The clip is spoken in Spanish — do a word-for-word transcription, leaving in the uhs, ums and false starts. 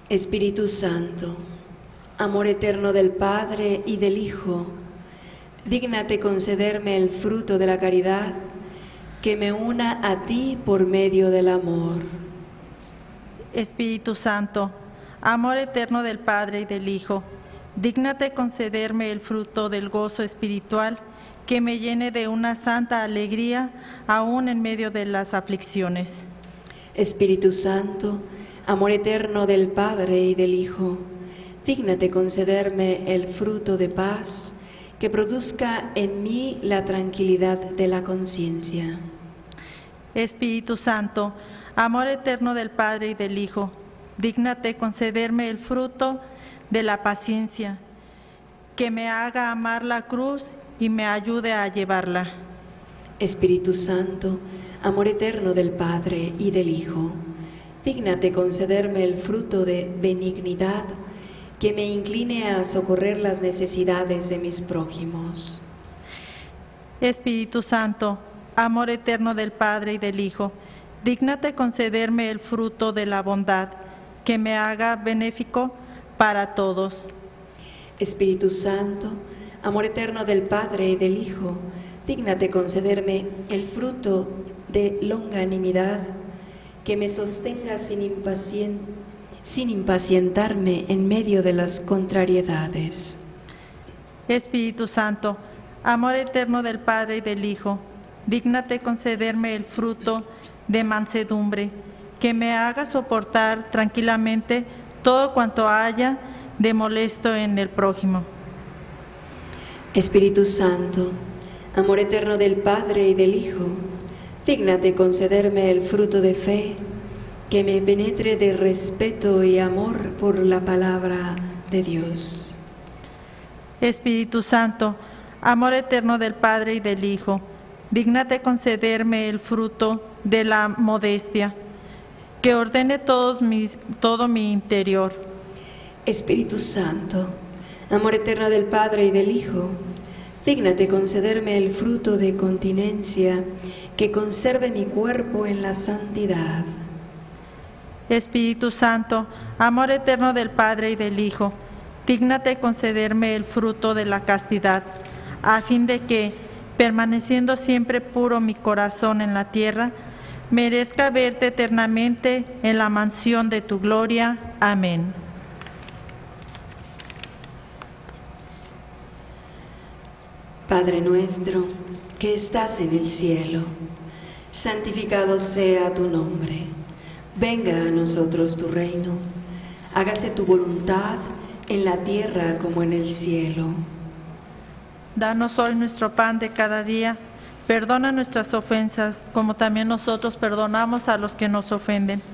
Espíritu Santo, amor eterno del Padre y del Hijo, dígnate concederme el fruto de la caridad que me una a ti por medio del amor. Espíritu Santo, amor eterno del Padre y del Hijo, dígnate concederme el fruto del gozo espiritual que me llene de una santa alegría aún en medio de las aflicciones. Espíritu Santo, amor eterno del Padre y del Hijo, dígnate concederme el fruto de paz que produzca en mí la tranquilidad de la conciencia. Espíritu Santo, amor eterno del Padre y del Hijo, dígnate concederme el fruto de la paciencia, que me haga amar la cruz y me ayude a llevarla. Espíritu Santo, amor eterno del Padre y del Hijo, dígnate concederme el fruto de benignidad, que me incline a socorrer las necesidades de mis prójimos. Espíritu Santo, amor eterno del Padre y del Hijo, dígnate concederme el fruto de la bondad, que me haga benéfico para todos. Espíritu Santo, amor eterno del Padre y del Hijo, dígnate concederme el fruto de longanimidad, que me sostenga sin, impacien- sin impacientarme en medio de las contrariedades. Espíritu Santo, amor eterno del Padre y del Hijo, dígnate concederme el fruto de mansedumbre, que me haga soportar tranquilamente todo cuanto haya de molesto en el prójimo. Espíritu Santo, amor eterno del Padre y del Hijo, dígnate concederme el fruto de fe, que me penetre de respeto y amor por la palabra de Dios. Espíritu Santo, amor eterno del Padre y del Hijo, dígnate concederme el fruto de la modestia, que ordene todos mis, todo mi interior. Espíritu Santo, amor eterno del Padre y del Hijo, dígnate concederme el fruto de continencia, que conserve mi cuerpo en la santidad. Espíritu Santo, amor eterno del Padre y del Hijo, dígnate concederme el fruto de la castidad, a fin de que, permaneciendo siempre puro mi corazón en la tierra, merezca verte eternamente en la mansión de tu gloria. Amén. Padre nuestro, que estás en el cielo, santificado sea tu nombre. Venga a nosotros tu reino. Hágase tu voluntad en la tierra como en el cielo. Danos hoy nuestro pan de cada día. Perdona nuestras ofensas, como también nosotros perdonamos a los que nos ofenden.